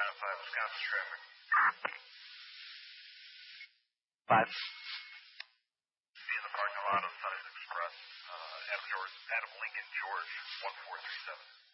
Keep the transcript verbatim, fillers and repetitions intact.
nine five, Wisconsin traffic. Five. Be in the parking lot of Sunny's Express. Uh, Adam George, Adam Lincoln George, one four three seven.